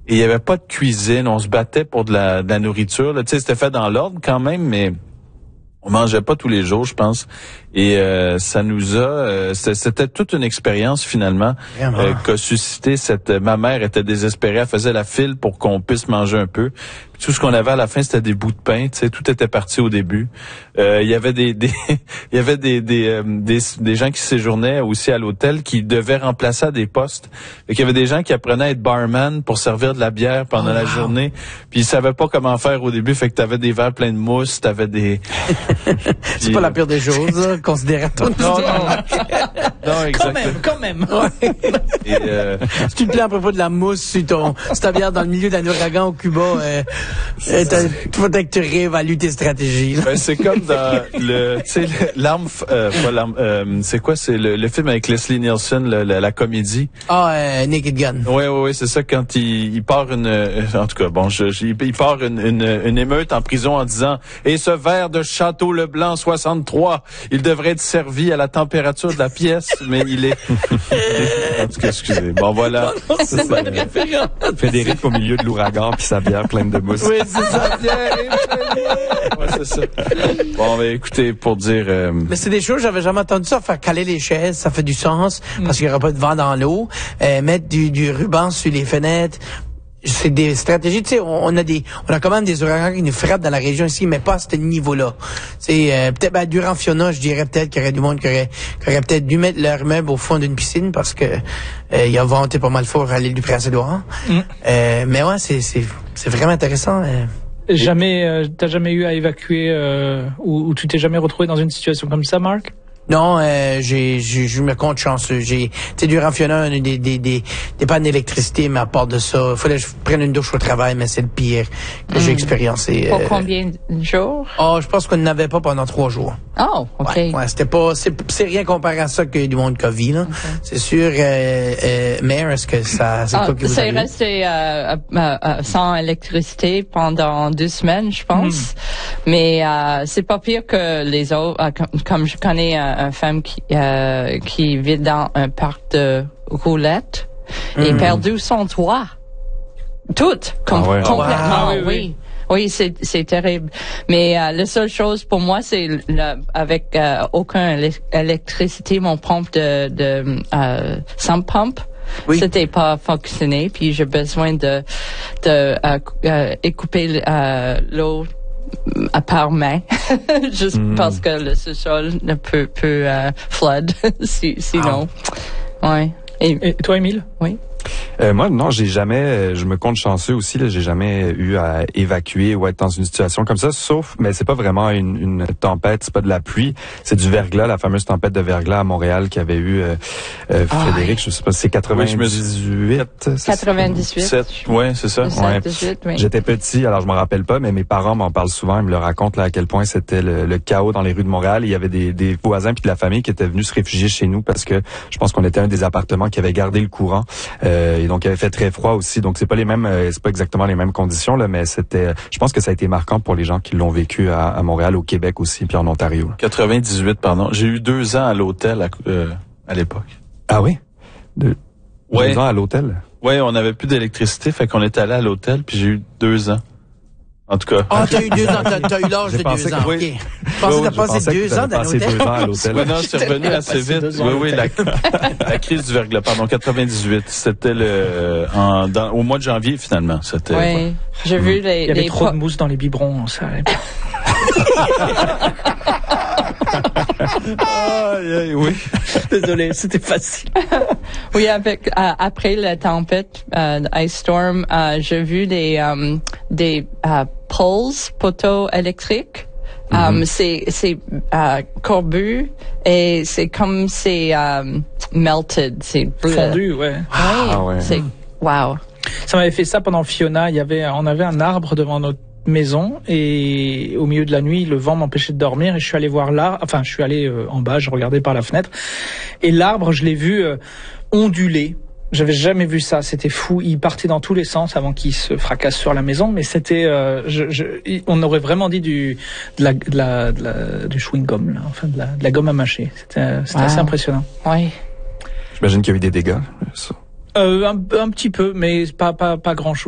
Et il y avait pas de cuisine. On se battait pour de la nourriture. Là. Tu sais, c'était fait dans l'ordre quand même, mais on mangeait pas tous les jours, je pense. Et ça nous a... c'était toute une expérience, finalement, qu'a suscité cette... Ma mère était désespérée. Elle faisait la file pour qu'on puisse manger un peu. Puis tout ce qu'on avait à la fin, c'était des bouts de pain. Tu sais, tout était parti au début. Il y avait il y avait des gens qui séjournaient aussi à l'hôtel qui devaient remplacer à des postes. Et qu'il y avait des gens qui apprenaient à être barman pour servir de la bière pendant la journée. Puis ils savaient pas comment faire au début. Fait que t'avais des verres pleins de mousse, t'avais des... C'est pas la pire des choses, considérant ton histoire. Non, exactement. Quand même. Ouais. Et, Si tu te plains à propos de la mousse sur ta bière dans le milieu d'un ouragan au Cuba, faudrait que tu réévalues tes stratégies. Ben, c'est comme dans tu sais, c'est quoi, c'est le film avec Leslie Nielsen, la comédie. Naked Gun. Oui, c'est ça, quand il part en tout cas, bon, il part une émeute en prison en disant, et ce verre de Château Leblanc 63, il devrait être servi à la température de la pièce, mais il est, en tout cas, excusez. Bon, voilà. C'est ça. Frédéric au milieu de l'ouragan puis sa bière pleine de mousse. Oui, c'est ça. Ouais, c'est ça. Bon, ben, écoutez, pour dire... Mais c'est des choses, j'avais jamais entendu ça, faire caler les chaises, ça fait du sens, parce qu'il y aura pas de vent dans l'eau, mettre du ruban sur les fenêtres. C'est des stratégies, tu sais, on a quand même des ouragans qui nous frappent dans la région ici, mais pas à ce niveau-là. C'est peut-être durant Fiona, je dirais peut-être qu'il y aurait du monde qui aurait peut-être dû mettre leur meuble au fond d'une piscine parce que il a venté pas mal fort à l'île du Prince-Édouard. Mais ouais, c'est vraiment intéressant. T'as jamais eu à évacuer ou tu t'es jamais retrouvé dans une situation comme ça, Marc? Non, je me compte chanceux. Tu sais, durant Fiona, on a des pannes d'électricité, mais à part de ça, il fallait que je prenne une douche au travail, mais c'est le pire que j'ai expériencé. Pour combien de jours? Je pense qu'on n'avait pas pendant 3 jours. Oh, OK. Ouais, c'est rien comparé à ça que du monde COVID, là. C'est sûr, Mère, est-ce que c'est quoi qui vous arrive? C'est resté sans électricité pendant 2 semaines, je pense. Mais c'est pas pire que les autres. Comme je connais une femme qui vit dans un parc de roulettes et perdu son toit. Tout. Complètement, oui. Oui, c'est terrible. Mais la seule chose pour moi, c'est avec aucune électricité, mon pompe de sump pump. Oui. C'était pas fonctionné, puis j'ai besoin de écouper l'eau à part main, juste parce que le sous-sol ne peut flood, sinon. Ouais. Et toi, Émile? Oui. Moi, non, je me compte chanceux aussi, là, j'ai jamais eu à évacuer ou être dans une situation comme ça, mais c'est pas vraiment une tempête, c'est pas de la pluie, c'est du verglas, la fameuse tempête de verglas à Montréal qui avait eu, Frédéric, je sais pas si c'est 98. 98. Ouais, c'est ça. 98, oui. J'étais petit, alors je m'en rappelle pas, mais mes parents m'en parlent souvent, ils me le racontent là, à quel point c'était le chaos dans les rues de Montréal. Il y avait des voisins puis de la famille qui étaient venus se réfugier chez nous parce que je pense qu'on était un des appartements qui avait gardé le courant. Et donc il avait fait très froid aussi, donc c'est pas exactement les mêmes conditions là, mais je pense que ça a été marquant pour les gens qui l'ont vécu à Montréal, au Québec aussi, puis en Ontario. 98, pardon. J'ai eu 2 ans à l'hôtel à l'époque. Ah oui? 2 ans à l'hôtel? Oui, on n'avait plus d'électricité, fait qu'on est allé à l'hôtel, puis j'ai eu 2 ans. En tout cas. T'as eu 2 ans, t'as eu l'âge de 2 ans. Oui. Okay. Je pensais que t'as passé 2 ans dans l'hôtel. 2 ans à l'hôtel. Ouais, non, c'est revenu assez vite. Oui, la crise du verglas, pardon, 98. C'était au mois de janvier, finalement. C'était. Oui. J'ai vu Il y avait trop de mousse dans les biberons, ça. Oui. Désolé, c'était facile. Oui, après la tempête, Ice Storm, j'ai vu des poteaux électriques. C'est courbu et c'est comme c'est melted, c'est fondu, ouais. Ouais. C'est wow. Ça m'avait fait ça pendant Fiona. On avait un arbre devant notre maison et au milieu de la nuit, le vent m'empêchait de dormir et je suis allé voir l'arbre. Enfin, je suis allé en bas, je regardais par la fenêtre et l'arbre, je l'ai vu onduler. J'avais jamais vu ça, c'était fou. Il partait dans tous les sens avant qu'il se fracasse sur la maison, mais c'était, on aurait vraiment dit du chewing gum, là, enfin de la gomme à mâcher. C'était assez impressionnant. Oui. J'imagine qu'il y a eu des dégâts. Un petit peu, mais pas grand chose.